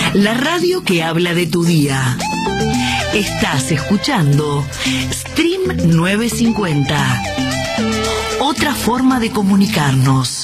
la radio que habla de tu día. Estás escuchando Stream 950. Otra forma de comunicarnos.